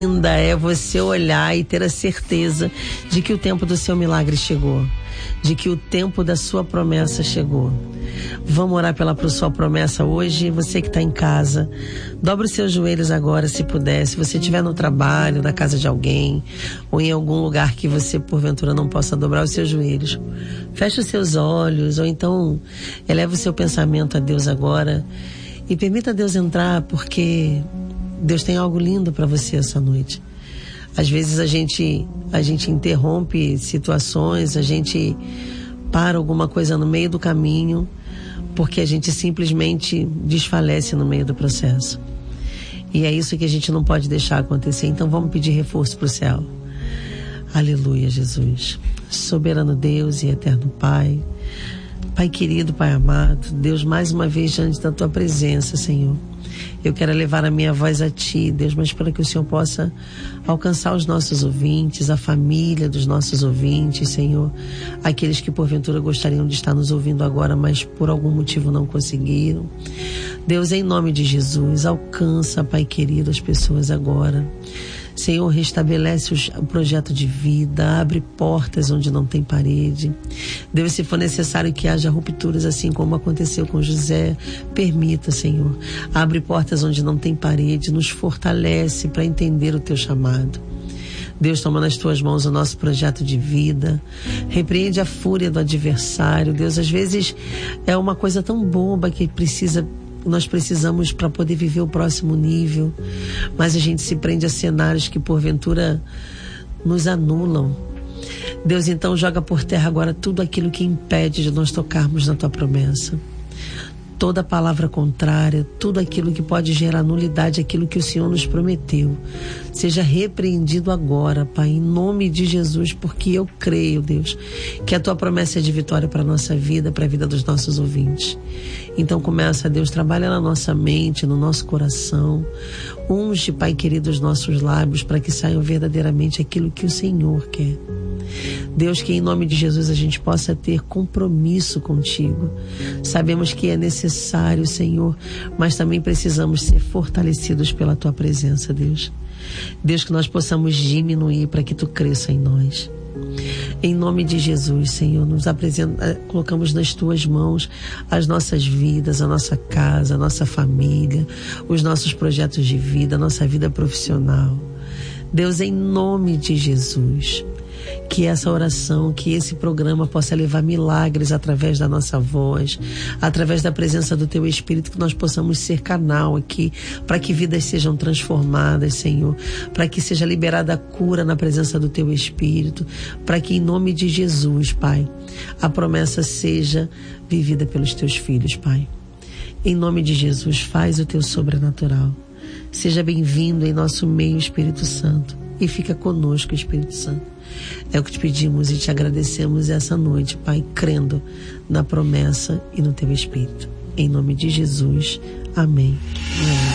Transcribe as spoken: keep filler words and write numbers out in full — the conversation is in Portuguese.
Ainda é você olhar e ter a certeza de que o tempo do seu milagre chegou, de que o tempo da sua promessa chegou. Vamos orar pela sua promessa hoje. Você que está em casa, dobre os seus joelhos agora, se puder. Se você estiver no trabalho, na casa de alguém, ou em algum lugar que você porventura não possa dobrar os seus joelhos, feche os seus olhos, ou então eleve o seu pensamento a Deus agora e permita Deus entrar, porque Deus tem algo lindo para você essa noite. Às vezes a gente, a gente interrompe situações, a gente para alguma coisa no meio do caminho, porque a gente simplesmente desfalece no meio do processo. E é isso que a gente não pode deixar acontecer. Então vamos pedir reforço para o céu. Aleluia, Jesus. Soberano Deus e eterno Pai, Pai querido, Pai amado, Deus, mais uma vez diante da Tua presença, Senhor. Eu quero levar a minha voz a Ti, Deus, mas para que o Senhor possa alcançar os nossos ouvintes, a família dos nossos ouvintes, Senhor. Aqueles que porventura gostariam de estar nos ouvindo agora, mas por algum motivo não conseguiram. Deus, em nome de Jesus, alcança, Pai querido, as pessoas agora. Senhor, restabelece o projeto de vida, abre portas onde não tem parede. Deus, se for necessário que haja rupturas, assim como aconteceu com José, permita, Senhor. Abre portas onde não tem parede, nos fortalece para entender o Teu chamado. Deus, toma nas Tuas mãos o nosso projeto de vida, repreende a fúria do adversário. Deus, às vezes é uma coisa tão boba que precisa nós precisamos para poder viver o próximo nível, mas a gente se prende a cenários que porventura nos anulam. Deus, então joga por terra agora tudo aquilo que impede de nós tocarmos na Tua promessa. Toda palavra contrária, tudo aquilo que pode gerar nulidade, aquilo que o Senhor nos prometeu, seja repreendido agora, Pai, em nome de Jesus, porque eu creio, Deus, que a Tua promessa é de vitória para a nossa vida, para a vida dos nossos ouvintes. Então começa, Deus, trabalha na nossa mente, no nosso coração, unge, Pai querido, os nossos lábios para que saiam verdadeiramente aquilo que o Senhor quer. Deus, que em nome de Jesus a gente possa ter compromisso contigo. Sabemos que é necessário, Senhor, mas também precisamos ser fortalecidos pela Tua presença, Deus. Deus, que nós possamos diminuir para que Tu cresça em nós. Em nome de Jesus, Senhor, nos apresenta, colocamos nas Tuas mãos as nossas vidas, a nossa casa, a nossa família, os nossos projetos de vida, a nossa vida profissional. Deus, em nome de Jesus, que essa oração, que esse programa possa levar milagres através da nossa voz, através da presença do Teu Espírito, que nós possamos ser canal aqui, para que vidas sejam transformadas, Senhor, para que seja liberada a cura na presença do Teu Espírito, para que em nome de Jesus, Pai, a promessa seja vivida pelos Teus filhos, Pai. Em nome de Jesus, faz o Teu sobrenatural. Seja bem-vindo em nosso meio, Espírito Santo, e fica conosco, Espírito Santo. É o que te pedimos e te agradecemos essa noite, Pai, crendo na promessa e no Teu Espírito. Em nome de Jesus, amém. Amém.